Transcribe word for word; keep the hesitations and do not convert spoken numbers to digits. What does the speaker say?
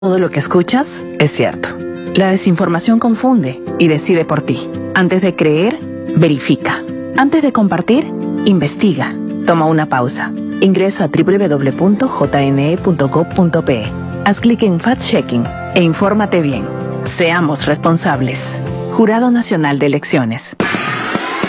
Todo lo que escuchas es cierto. La desinformación confunde y decide por ti. Antes de creer, verifica. Antes de compartir, investiga. Toma una pausa. Ingresa a doble u doble u doble u punto j n e punto gov punto p e. Haz clic en Fact Checking e infórmate bien. Seamos responsables. Jurado Nacional de Elecciones.